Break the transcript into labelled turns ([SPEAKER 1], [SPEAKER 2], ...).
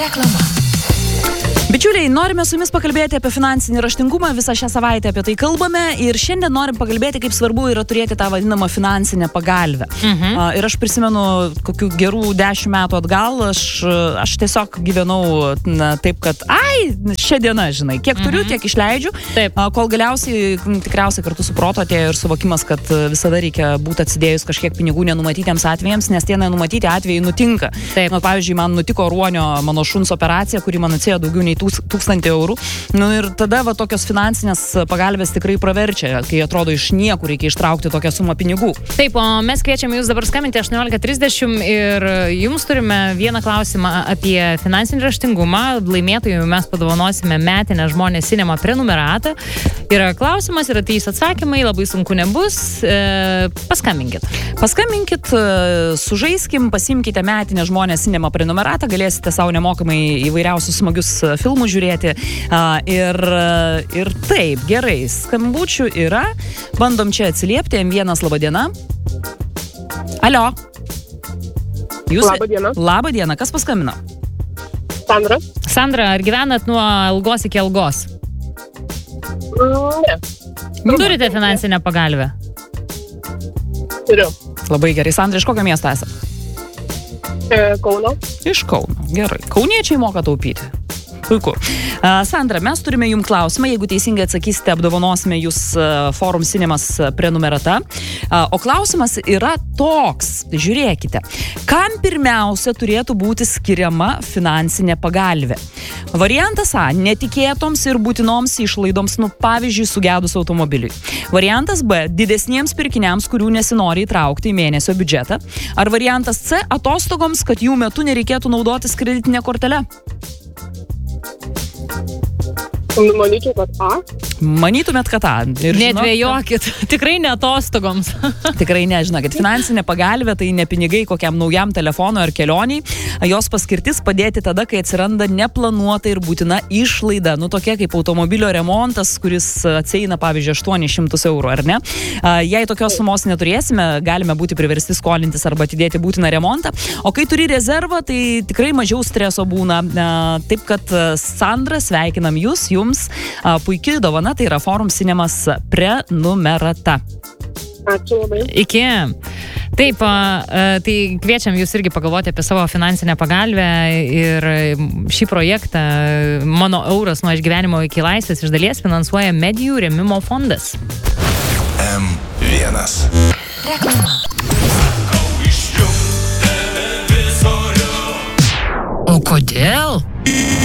[SPEAKER 1] Reklama. Bičiuliai, norime su jumis pakalbėti apie finansinį raštingumą, visą šią savaitę apie tai kalbame ir šiandien norim pakalbėti, kaip svarbu yra turėti tą vadinamą finansinę pagalvę. Ir aš prisimenu, kokių gerų 10 metų atgal, aš tiesiog gyvenau taip, kad šią dieną, žinai, kiek turiu, tiek išleidžiu, kol galiausiai tikriausiai kartu su proto atėjo ir suvokimas, kad visada reikia būti atsidėjus kažkiek pinigų nenumatytiems atvejams, nes tie nenumatyti atvejai nutinka. Pavyzdžiui, man nutiko ruonio mano šuns operacija, kuri man atsėjo daugiau nei 1000 eurų. Ir tada tokios finansinės pagalbės tikrai praverčia, kai atrodo iš niekur reikia ištraukti tokią sumą pinigų.
[SPEAKER 2] Taip, o mes kviečiame jūs dabar skambinti 18:30 ir jums turime vieną klausimą apie finansinį raštingumą. Laimėtojų mes padovanosime metinę Žmonės Cinema prenumeratą. Yra klausimas, yra 3 atsakymai, labai sunku nebus. Paskambinkit,
[SPEAKER 1] sužaiskim, pasimkite metinę Žmonės Cinema prenumeratą, galėsite savo nemokamai įvairiausius smagius filmų žiūrėti. Ir taip, gerai, skambučių yra. Bandom čia atsiliepti. M1, laba diena. Alio.
[SPEAKER 3] Labą dieną.
[SPEAKER 1] Labą dieną. Kas paskambino?
[SPEAKER 3] Sandra.
[SPEAKER 2] Sandra, ar gyvenat nuo algos iki algos?
[SPEAKER 3] Ne.
[SPEAKER 2] Turite finansinę pagalbę?
[SPEAKER 3] Turiu.
[SPEAKER 1] Labai gerai. Sandra, iš kokio miesto esate?
[SPEAKER 3] Kauno.
[SPEAKER 1] Iš Kauno. Gerai. Kauniečiai moka taupyti. Puiku. Sandra, mes turime jums klausimą, jeigu teisingai atsakysite, apdovanosime jūs Forum Cinemas prenumerata. O klausimas yra toks, žiūrėkite, kam pirmiausia turėtų būti skiriama finansinė pagalbė? Variantas A, netikėtoms ir būtinoms išlaidoms, pavyzdžiui, sugedus automobiliui. Variantas B, didesniems pirkiniams, kurių nesinori įtraukti į mėnesio biudžetą. Ar variantas C, atostogoms, kad jų metu nereikėtų naudotis kreditinė kortele?
[SPEAKER 3] Manyčiau, kad A.
[SPEAKER 1] Manytumėt, kad A.
[SPEAKER 2] Nedvėjokit, tikrai ne atostogoms.
[SPEAKER 1] Tikrai ne, žinokit, finansinė pagalbė tai ne pinigai kokiam naujam telefonui ar kelioniai. Jos paskirtis padėti tada, kai atsiranda neplanuota ir būtina išlaida. Tokia kaip automobilio remontas, kuris atsieina, pavyzdžiui, 800 eurų, ar ne? Jei tokios sumos neturėsime, galime būti priversti skolintis arba atidėti būtiną remontą. O kai turi rezervą, tai tikrai mažiau streso būna. Taip kad, Sandra, sveikinam jums puikiai dovana, tai yra Forum Cinemas prenumerata.
[SPEAKER 3] Ačiū labai.
[SPEAKER 2] Iki. Taip, tai kviečiam jūs irgi pagalvoti apie savo finansinę pagalbę ir šį projektą Mano euras nuo išgyvenimo iki laisvės iš dalies finansuoja Medijų rėmimo fondas.
[SPEAKER 4] M1.
[SPEAKER 1] Reklama. O kodėl?